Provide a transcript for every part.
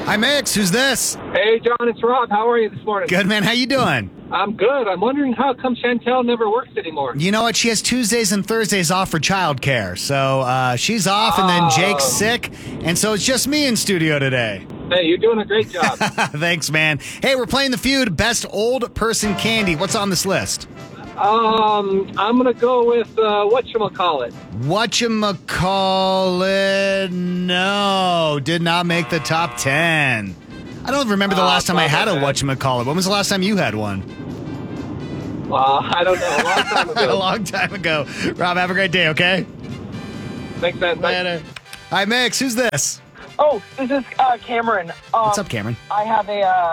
Hi, Mix. Who's this? Hey, John, it's Rob. How are you this morning? Good, man. How you doing? I'm good. I'm wondering how come Chantel never works anymore. You know what? She has Tuesdays and Thursdays off for childcare. So she's off, and then Jake's sick. And so it's just me in studio today. Hey, you're doing a great job. Thanks, man. Hey, we're playing the feud, Best Old Person Candy. What's on this list? I'm going to go with whatchamacallit. Whatchamacallit? No, did not make the top 10. I don't remember the last time I had a whatchamacallit. When was the last time you had one? I don't know. A long time ago. A long time ago. Rob, have a great day, okay? Thanks, man. Bye. Later. Hi, Mix. Who's this? Oh, this is Cameron. What's up, Cameron? I have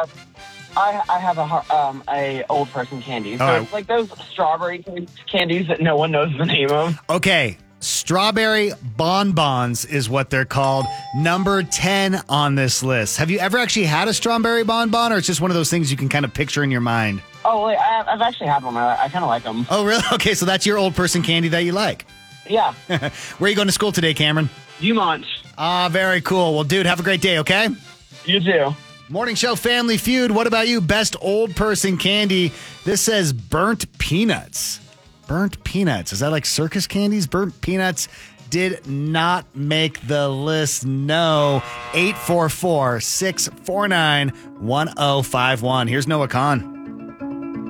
a old person candy. So it's like those strawberry candies that no one knows the name of. Okay. Strawberry bonbons is what they're called. Number 10 on this list. Have you ever actually had a strawberry bonbon, or it's just one of those things you can kind of picture in your mind? Oh, wait, I've actually had one. I kind of like them. Oh, really? Okay, so that's your old person candy that you like. Yeah. Where are you going to school today, Cameron? Dumont. Ah, very cool. Well, dude, have a great day, okay? You too. Morning Show Family Feud. What about you? Best old person candy. This says burnt peanuts. Burnt peanuts. Is that like circus candies? Burnt peanuts did not make the list. No. 844-649-1051. Here's Noah Khan.